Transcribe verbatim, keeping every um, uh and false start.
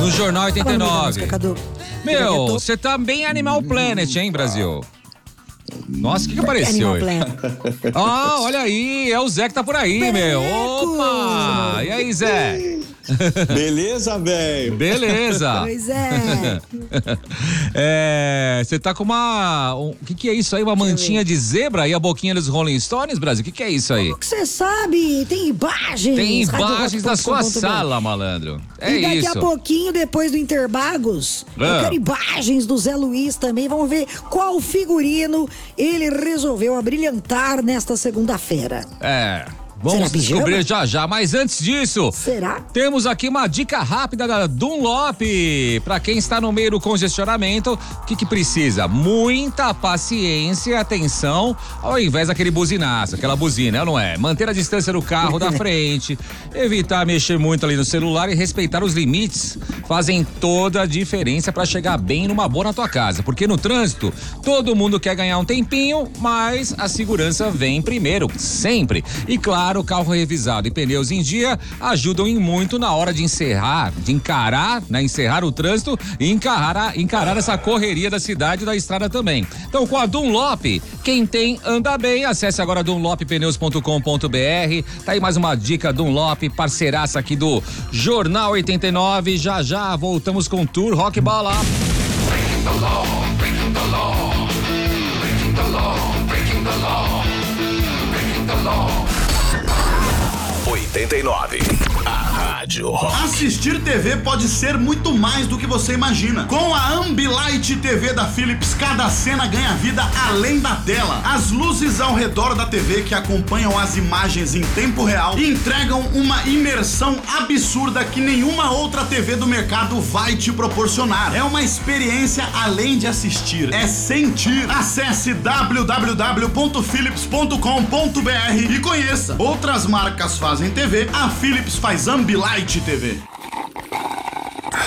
no Jornal oitenta e nove. Música, Cadu. Meu, você tá bem Animal Planet, hein, Brasil? Nossa, o que que apareceu aí? Ah, olha aí, é o Zé que tá por aí, meu. Opa! E aí, Zé? Beleza, velho? Beleza. Pois é. É, você tá com uma... O um, que que é isso aí? Uma mantinha de zebra e a boquinha dos Rolling Stones, Brasil? O que que é isso aí? Como que você sabe? Tem imagens. Tem imagens na sua sala, malandro. É isso. E daqui isso. a pouquinho, depois do Interbagos, Ah. eu quero imagens do Zé Luiz também. Vamos ver qual figurino ele resolveu abrilhantar nesta segunda-feira. É... Vamos Será descobrir pijama? já já, mas antes disso, Será? temos aqui uma dica rápida da Dunlop. Para quem está no meio do congestionamento, o que que precisa? Muita paciência e atenção, ao invés daquele buzinaço, aquela buzina, não é? Manter a distância do carro da frente, evitar mexer muito ali no celular e respeitar os limites fazem toda a diferença para chegar bem numa boa na tua casa, porque no trânsito todo mundo quer ganhar um tempinho, mas a segurança vem primeiro, sempre. E claro, o carro revisado e pneus em dia ajudam em muito na hora de encerrar, de encarar, né? Encerrar o trânsito e encarar, encarar essa correria da cidade e da estrada também. Então, com a Dunlop, quem tem anda bem. Acesse agora dunlop pneus ponto com ponto br. Tá aí mais uma dica Dunlop, parceiraça aqui do Jornal oitenta e nove. Já já voltamos com o Tour Rock Bala. Breaking the law, breaking the law, breaking the law, breaking the law, breaking the law. oitenta e nove. A Rádio Rock. Assistir T V pode ser muito mais do que você imagina. Com a Ambilight T V da Philips, cada cena ganha vida além da tela. As luzes ao redor da T V que acompanham as imagens em tempo real entregam uma imersão absurda que nenhuma outra T V do mercado vai te proporcionar. É uma experiência além de assistir, é sentir. Acesse w w w ponto philips ponto com ponto br e conheça. Outras marcas fazem T V, a Philips faz Ambilight T V.